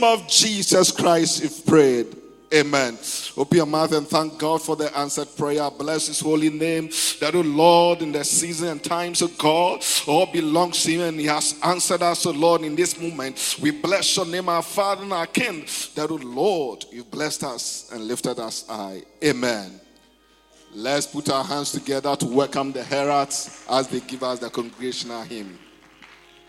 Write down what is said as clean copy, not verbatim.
Of Jesus Christ, if prayed. Amen. Open your mouth and thank God for the answered prayer. Bless his holy name. That, O Lord, in the season and times of God, all belongs to him, and he has answered us, O Lord, in this moment. We bless your name, our Father and our King. That, O Lord, you've blessed us and lifted us high. Amen. Let's put our hands together to welcome the heralds as they give us the congregational hymn.